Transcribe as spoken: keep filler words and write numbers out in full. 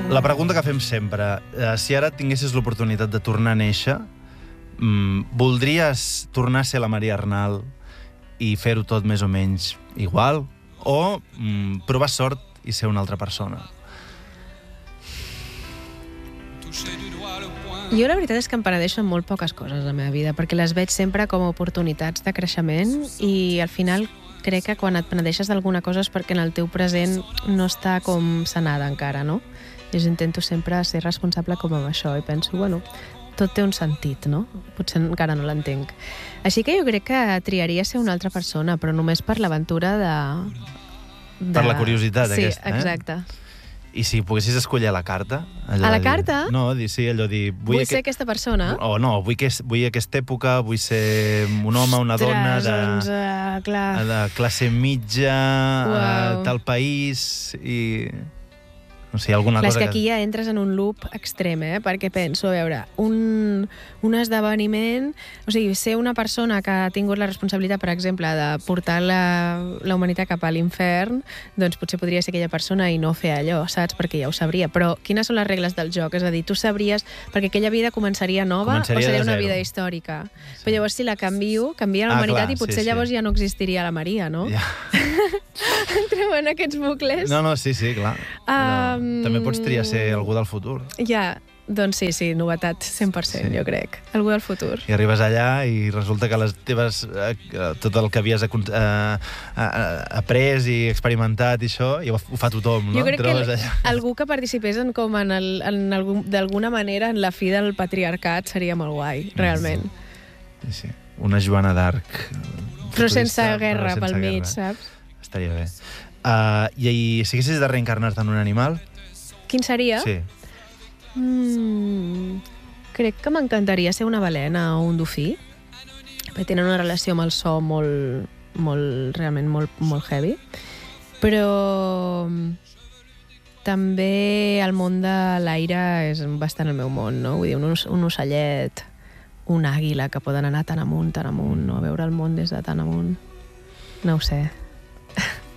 La pregunta que fem sempre, eh, si ara tinguessis l'oportunitat de tornar a néixer, mm, voldries tornar a ser la Maria Arnal i fer-ho tot més o menys igual? O mm, provar sort i ser una altra persona? Jo la veritat és que em penedeixo en molt poques coses a la meva vida, perquè les veig sempre com a oportunitats de creixement i al final crec que quan et penedeixes d'alguna cosa és perquè en el teu present no està com sanada encara, no? I jo intento sempre ser responsable com amb això i penso, bueno, tot té un sentit, no? Potser encara no l'entenc. Així que jo crec que triaria ser una altra persona, però només per l'aventura de... de... Per la curiositat sí, aquesta, eh? Sí, exacte. I si poguessis escollir a la carta? A la dir, carta? No, dir, sí, allò dir... Vull, vull aqu... ser aquesta persona? O no, vull, que, vull aquesta època, vull ser un home, una Ostres, dona de, doncs, uh, clar. de classe mitja, Uau. uh, tal país, i... No sé, alguna clar, cosa... és que aquí ja entres en un loop extrem, eh? Perquè penso, a veure, un, un esdeveniment... O sigui, ser una persona que ha tingut la responsabilitat, per exemple, de portar la, la humanitat cap a l'infern, doncs potser podria ser aquella persona i no fer allò, saps? Perquè ja ho sabria. Però quines són les regles del joc? És a dir, tu sabries... Perquè aquella vida començaria nova Començaria o seria de una zero. vida històrica? Sí. Però llavors, si la canvio, canvia la Ah, humanitat clar, i potser sí, llavors sí. ja no existiria la Maria, no? Ja. Entrem en aquests bucles. No, no, sí, sí, clar. Um... No. També pots triar ser algú del futur. Ja, doncs sí, sí, novetat cent per cent, sí. Jo crec. Algú del futur. I arribes allà i resulta que les teves, eh, tot el que havies eh, eh, après i experimentat i això, i ho fa tothom, no? Jo crec Trobes que allà. algú que participés en com en el, en algun, d'alguna manera en la fi del patriarcat seria molt guai, realment. Sí, sí. Una Joana d'Arc. Però sense futurista, guerra però sense pel mig, guerra. saps? Estaria bé. Uh, I, I si haguessis de reencarnar-te en un animal? Quin seria? Sí. Mm, crec que m'encantaria ser una balena o un dofí, perquè tenen una relació amb el so molt, molt realment molt, molt heavy. Però també el món de l'aire és bastant el meu món, no? Vull dir, un, un ocellet, una àguila que poden anar tan amunt, tan amunt, no? A veure el món des de tan amunt. No ho sé.